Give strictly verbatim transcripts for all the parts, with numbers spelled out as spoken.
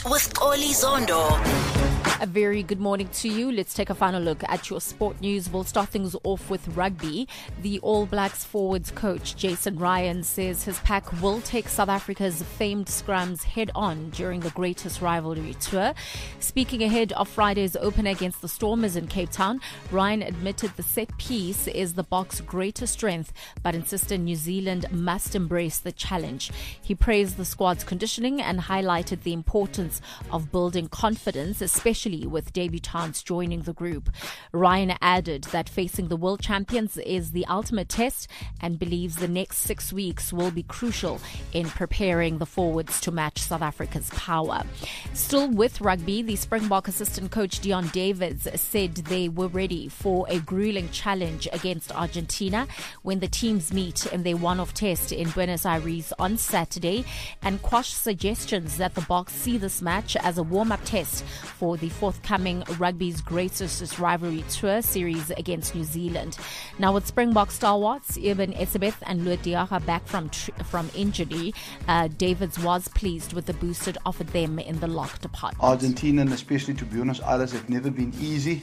with Oli Zondo. A very good morning to you. Let's take a final look at your sport news. We'll start things off with rugby. The All Blacks forwards coach Jason Ryan says his pack will take South Africa's famed scrums head on during the greatest rivalry tour. Speaking ahead of Friday's opener against the Stormers in Cape Town, Ryan admitted the set piece is the Boks' greatest strength, but insisted New Zealand must embrace the challenge. He praised the squad's conditioning and highlighted the importance of building confidence, especially with debutants joining the group. Ryan added that facing the world champions is the ultimate test and believes the next six weeks will be crucial in preparing the forwards to match South Africa's power. Still with rugby, the Springbok assistant coach Deon Davids said they were ready for a grueling challenge against Argentina when the teams meet in their one-off test in Buenos Aires on Saturday, and quashed suggestions that the Boks see this match as a warm-up test for the forthcoming rugby's greatest rivalry tour series against New Zealand. Now, with Springbok stalwarts Eben Etzebeth and Louis Diarra back from tr- from injury, uh, Davids was pleased with the boost it offered them in the lock department. Argentina, and especially to Buenos Aires, have never been easy.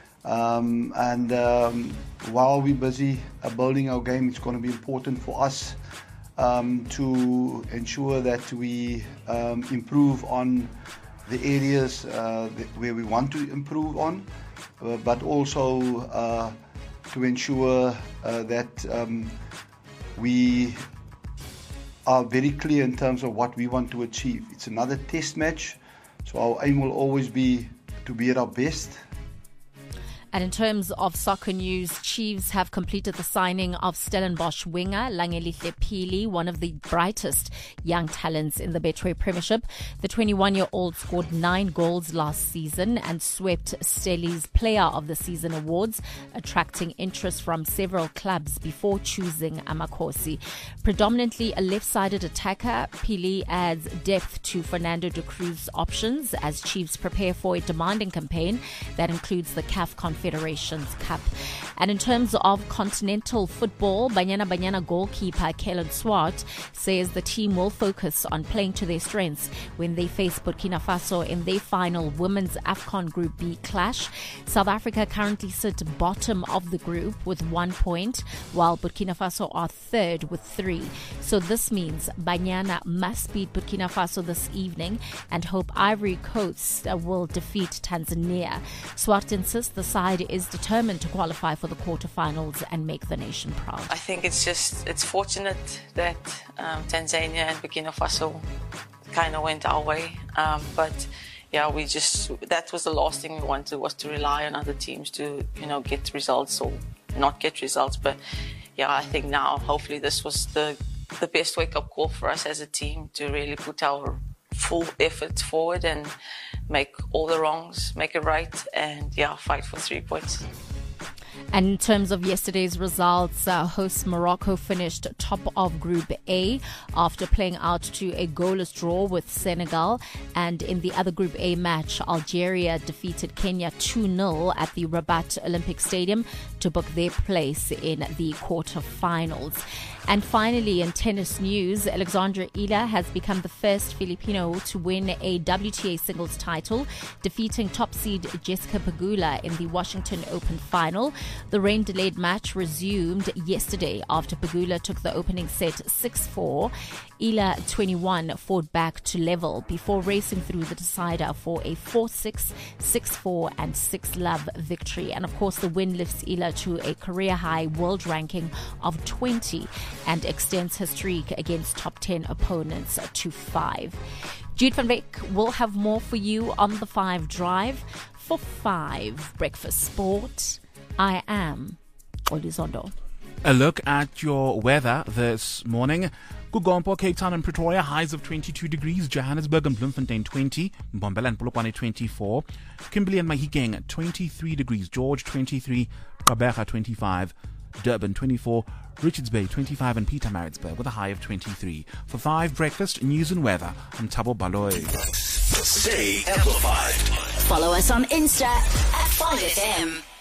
Um, and um, while we're busy uh, building our game, it's going to be important for us um, to ensure that we um, improve on the areas uh, where we want to improve on, uh, but also uh, to ensure uh, that um, we are very clear in terms of what we want to achieve. It's another test match, so our aim will always be to be at our best. And in terms of soccer news, Chiefs have completed the signing of Stellenbosch winger Langelihle Phili, one of the brightest young talents in the Betway Premiership. The twenty-one-year-old scored nine goals last season and swept Stelli's Player of the Season awards, attracting interest from several clubs before choosing Amakhosi. Predominantly a left-sided attacker, Phili adds depth to Fernando de Cruz's options as Chiefs prepare for a demanding campaign that includes the C A F Confederations Cup. And in terms of continental football, Banyana Banyana goalkeeper Kellen Swart says the team will focus on playing to their strengths when they face Burkina Faso in their final Women's AFCON Group B clash. South Africa currently sit bottom of the group with one point, while Burkina Faso are third with three. So this means Banyana must beat Burkina Faso this evening and hope Ivory Coast will defeat Tanzania. Swart insists the side is determined to qualify for the quarterfinals and make the nation proud. I think it's just, it's fortunate that um, Tanzania and Burkina Faso kind of went our way. Um, but yeah, we just, that was the last thing we wanted, was to rely on other teams to, you know, get results or not get results. But yeah, I think now hopefully this was the, the best wake-up call for us as a team to really put our full efforts forward and make all the wrongs, make it right, and yeah, fight for three points. And in terms of yesterday's results, uh, host Morocco finished top of Group A after playing out to a goalless draw with Senegal. And in the other Group A match, Algeria defeated Kenya two nil at the Rabat Olympic Stadium to book their place in the quarterfinals. And finally, in tennis news, Alexandra Ila has become the first Filipino to win a W T A singles title, defeating top seed Jessica Pegula in the Washington Open final. The rain-delayed match resumed yesterday after Pegula took the opening set six four. Ila, twenty-one, fought back to level before racing through the decider for a four six, six four and six love victory. And of course, the win lifts Ila to a career-high world ranking of twenty and extends her streak against top ten opponents to five. Jude van Beek will have more for you on the Five Drive. For Five Breakfast Sport, I am Oli Zondo. A look at your weather this morning. Gugompo, Cape Town and Pretoria, highs of twenty-two degrees. Johannesburg and Bloemfontein, twenty. Mbombela and Polokwane, twenty-four. Kimberley and Mahikeng, twenty-three degrees. George, twenty-three. Gqeberha, twenty-five. Durban, twenty-four. Richards Bay, twenty-five. And Pietermaritzburg with a high of twenty-three. For Five Breakfast, news and weather, I'm Thabo Baloy. Stay amplified. Follow us on Insta at five F M.